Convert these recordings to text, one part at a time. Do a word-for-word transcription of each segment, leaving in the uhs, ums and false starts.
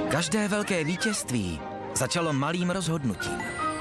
Každé velké vítězství začalo malým rozhodnutím.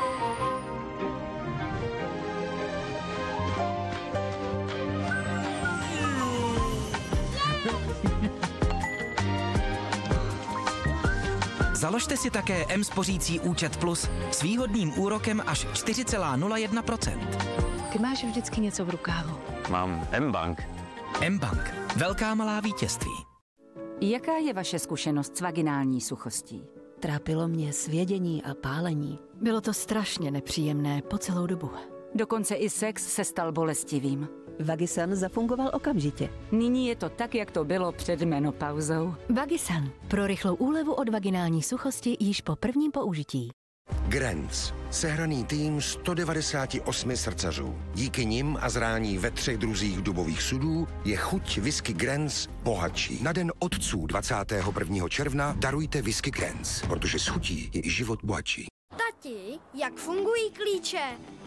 Založte si také M-spořící účet Plus s výhodným úrokem až čtyři celá nula jedna procenta. Ty máš vždycky něco v rukávu. Mám M-Bank. M-Bank. Velká malá vítězství. Jaká je vaše zkušenost s vaginální suchostí? Trápilo mě svědění a pálení. Bylo to strašně nepříjemné po celou dobu. Dokonce i sex se stal bolestivým. Vagisan zafungoval okamžitě. Nyní je to tak, jak to bylo před menopauzou. Vagisan. Pro rychlou úlevu od vaginální suchosti již po prvním použití. Grenz. Sehraný tým sto devadesát osm srdcařů. Díky nim a zrání ve třech druzích dubových sudů je chuť whisky Grenz bohatší. Na den otců dvacátého prvního června darujte whisky Grenz, protože s chutí je i život bohatší. Tati, jak fungují klíče?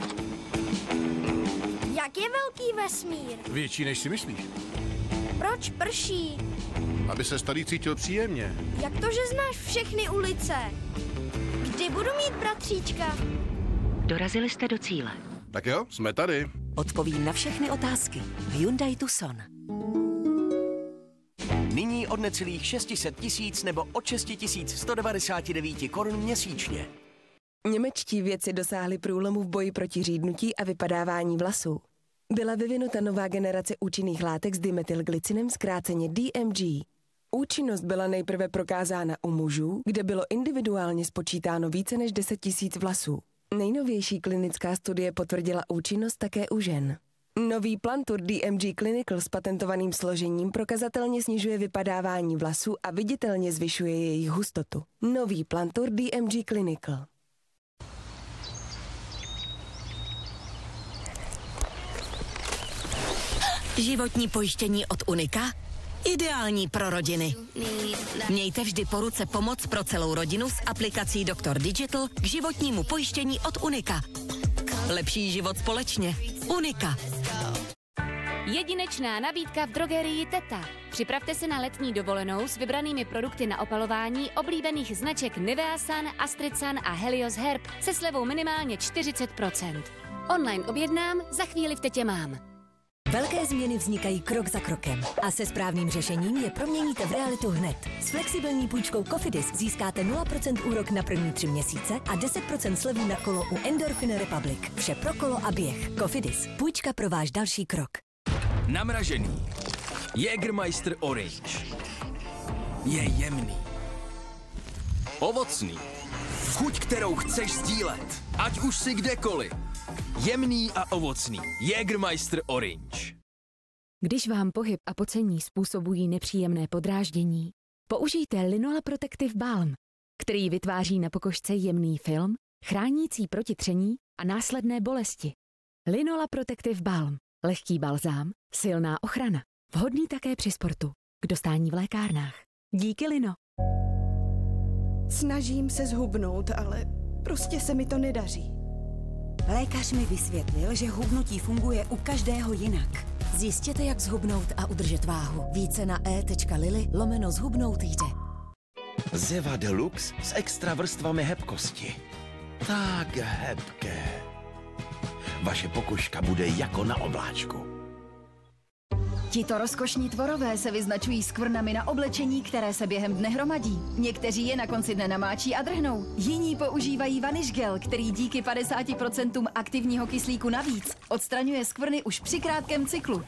Jak je velký vesmír? Větší, než si myslíš. Proč prší? Aby se tady cítil příjemně. Jak to, že znáš všechny ulice? Kdy budu mít bratříčka? Dorazili jste do cíle. Tak jo, jsme tady. Odpovím na všechny otázky v Hyundai Tucson. Nyní od necelých šest set tisíc nebo od šest tisíc sto devadesát devět korun měsíčně. Němečtí vědci dosáhli průlomu v boji proti řídnutí a vypadávání vlasů. Byla vyvinuta nová generace účinných látek s dimetylglycinem, zkráceně D M G. Účinnost byla nejprve prokázána u mužů, kde bylo individuálně spočítáno více než deset tisíc vlasů. Nejnovější klinická studie potvrdila účinnost také u žen. Nový Plantur D M G Clinical s patentovaným složením prokazatelně snižuje vypadávání vlasů a viditelně zvyšuje jejich hustotu. Nový Plantur D M G Clinical. Životní pojištění od Unika? Ideální pro rodiny. Mějte vždy po ruce pomoc pro celou rodinu s aplikací Doktor Digital k životnímu pojištění od Unika. Lepší život společně. Unika. Jedinečná nabídka v drogerii Teta. Připravte se na letní dovolenou s vybranými produkty na opalování oblíbených značek Nivea Sun, Astrid Sun a Helios Herb se slevou minimálně čtyřicet procent. Online objednám, za chvíli v Tetě mám. Velké změny vznikají krok za krokem a se správným řešením je proměníte v realitu hned. S flexibilní půjčkou Cofidis získáte nula procent úrok na první tři měsíce a deset procent slevu na kolo u Endorphin Republic. Vše pro kolo a běh. Cofidis. Půjčka pro váš další krok. Namražený. Jägermeister Orange. Je jemný. Ovocný. Chuť, kterou chceš sdílet. Ať už si kdekoliv. Jemný a ovocný. Jägermeister Orange. Když vám pohyb a pocení způsobují nepříjemné podráždění, použijte Linola Protective Balm, který vytváří na pokožce jemný film, chránící proti tření a následné bolesti. Linola Protective Balm. Lehký balzám, silná ochrana. Vhodný také při sportu. K dostání v lékárnách. Díky Lino. Snažím se zhubnout, ale prostě se mi to nedaří. Lékař mi vysvětlil, že hubnutí funguje u každého jinak. Zjistěte, jak zhubnout a udržet váhu. Více na e.lily lomeno zhubnout jde. Zeva Deluxe s extra vrstvami hebkosti. Tak hebké. Vaše pokožka bude jako na obláčku. Tito rozkošní tvorové se vyznačují skvrnami na oblečení, které se během dne hromadí. Někteří je na konci dne namáčí a drhnou. Jiní používají vanish gel, který díky padesáti procentům aktivního kyslíku navíc odstraňuje skvrny už při krátkém cyklu.